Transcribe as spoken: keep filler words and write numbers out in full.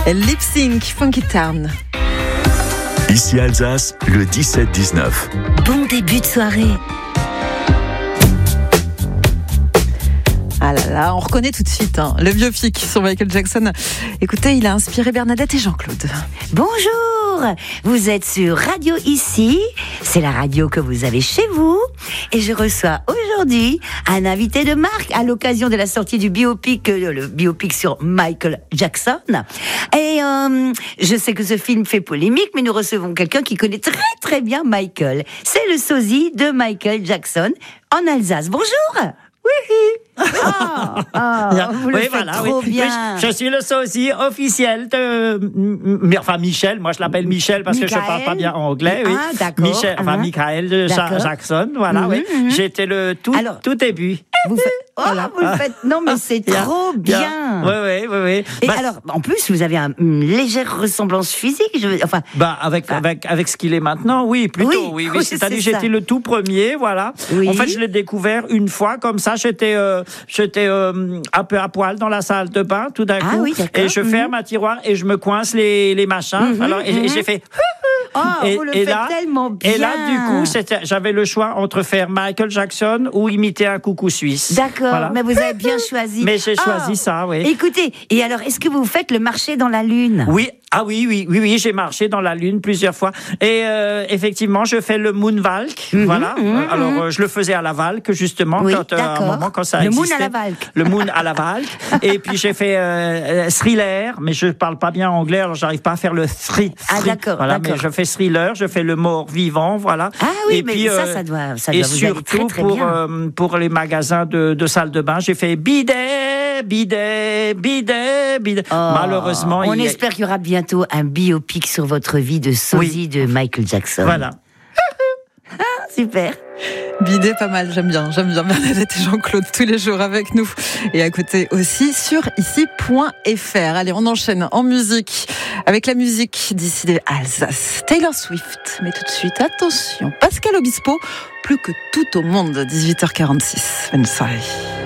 Lip Sync, Funky Town. Ici Alsace, le dix-sept dix-neuf. Bon début de soirée. Ah là là, on reconnaît tout de suite hein, le biopic sur Michael Jackson. Écoutez, il a inspiré Bernadette et Jean-Claude. Bonjour, vous êtes sur Radio Ici, c'est la radio que vous avez chez vous. Et je reçois aujourd'hui un invité de marque à l'occasion de la sortie du biopic, le biopic sur Michael Jackson. Et euh, je sais que ce film fait polémique, mais nous recevons quelqu'un qui connaît très très bien Michael. C'est le sosie de Michael Jackson en Alsace. Bonjour. Oui. Ah, ah, vous le oui, faites voilà, trop oui. bien. Oui, je suis le sosie officiel de, enfin Michel. Moi, je l'appelle Michel parce Michael. que je parle pas bien anglais. Oui. Ah, d'accord. Michel, enfin uh-huh. Michael de D'accord. Jackson. Voilà, Mm-hmm, oui. mm-hmm. J'étais le tout, Alors, tout début. Vous faites, oh, Voilà. vous le faites. Non, mais c'est Bien, trop bien. Oui, oui, oui, oui. Et Bah, alors, en plus, vous avez un- une légère ressemblance physique. Je veux, enfin, Bah avec Ah. avec avec ce qu'il est maintenant, oui, plutôt, Oui, oui, oui. oui, C'est-à-dire, c'est ça. j'étais le tout premier, voilà. Oui. En fait, je l'ai découvert une fois comme ça. J'étais euh, j'étais euh, un peu à poil dans la salle de bain, tout d'un Ah coup, oui, d'accord. et je ferme un tiroir et je me coince les les machins. Mhm, Alors et, et mhm. j'ai fait. oh, Et, vous le et faites là, tellement bien. et là, du coup, c'était, j'avais le choix entre faire Michael Jackson ou imiter un coucou suisse. D'accord, Voilà. mais vous avez bien choisi. Mais j'ai choisi Oh. ça, oui. Écoutez, et alors, est-ce que vous faites le marché dans la Lune? Oui, ah oui, oui, oui, oui, j'ai marché dans la Lune plusieurs fois. Et euh, effectivement, je fais le Moonwalk, Mhm, voilà. mhm, Euh, Alors, euh, je le faisais à la Valk, justement, Oui, quand, euh, à un d'accord. moment, quand ça Le Moon existait. à la Valk. Le Moon à la Valk. Et puis, j'ai fait euh, euh, Thriller, mais je parle pas bien anglais, alors j'arrive pas à faire le thri. Ah, thri. d'accord, Voilà, d'accord. mais je fais Thriller, je fais le mort vivant, voilà. Ah oui, Et mais puis, ça, euh, ça doit, ça et doit vous aller très, surtout très pour, bien. euh, pour les magasins de, de salles de bain, j'ai fait bidet, bidet, bidet, bidet. Oh. Malheureusement, on il y a- espère qu'il y aura bientôt un biopic sur votre vie de sosie de Michael Jackson. Voilà. Super. Bidet, pas mal, j'aime bien, j'aime bien Bernadette et Jean-Claude tous les jours avec nous. Et à côté aussi sur ici point f r. Allez, on enchaîne en musique avec la musique d'ici de Alsace. Taylor Swift. Mais tout de suite, attention, Pascal Obispo, plus que tout au monde, dix-huit heures quarante-six. Bonne soirée.